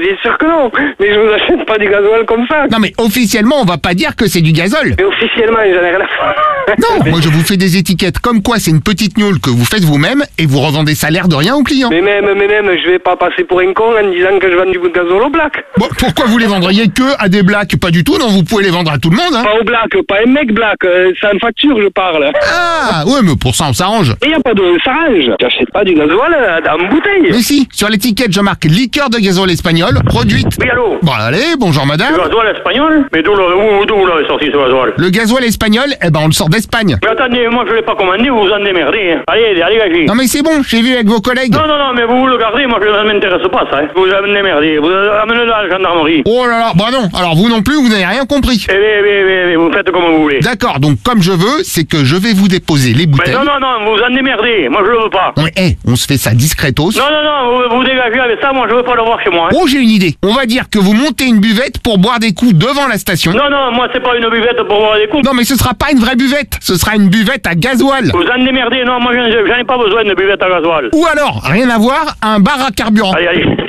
bien sûr que non. Mais je vous achète pas du gasoil comme ça. Non mais officiellement, on va pas dire que c'est du gazole. Mais officiellement, j'en ai rien à foutre. Non, moi je vous fais des étiquettes comme quoi c'est une petite gnôle que vous faites vous-même et vous revendez ça l'air de rien aux clients. Mais même, je vais pas passer pour un con en disant que je vends du gazole au black. Bon, pourquoi vous les vendriez que à des blacks? Pas du tout, non, vous pouvez les vendre à tout le monde, hein. Pas au black, pas un mec black, c'est en facture, je parle. Ah, ouais, mais pour ça on s'arrange. Mais y a pas de s'arrange. J'achète pas du gasoil en bouteille. Mais si, sur l'étiquette je marque liqueur de gazole espagnol, produite. Oui, allô? Bon allez, bonjour madame. Le gasoil espagnol? Mais d'où l'avez sorti ce gasoil? Le gasoil espagnol, eh ben on le sort d'Espagne. Mais attendez, moi je l'ai pas commandé, vous vous en démerdez. Hein. Allez, gagez. Non mais c'est bon, j'ai vu avec vos collègues. Non, mais vous le gardez, moi ça m'intéresse pas ça. Hein. Vous en démerdez, vous amenez-le à la gendarmerie. Oh là là, bah non, alors vous non plus, vous n'avez rien compris. Eh, vous faites comme vous voulez. D'accord, donc comme je veux, c'est que je vais vous déposer les Mais bouteilles. non, vous en démerdez, moi je le veux pas. Ouais, on se fait ça discretos. Non, vous dégagez avec ça, moi je veux pas le voir chez moi. Hein. Oh, j'ai une idée. On va dire que vous montez une buvette pour boire des coups devant la station. Non, moi c'est pas une buvette pour boire des coups. Non, mais ce sera pas une vraie buvette. Ce sera une buvette à gasoil. Vous en démerdez, non, moi j'en ai pas besoin de buvette à gasoil. Ou alors, rien à voir, un bar à carburant. Allez.